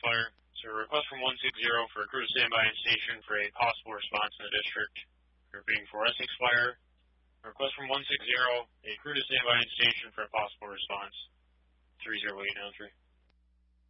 Fire. So a request from 160 for a crew to stand by in station for a possible response in the district. Being for Essex Fire. A request from 160, a crew to stand by in station for a possible response. 308903.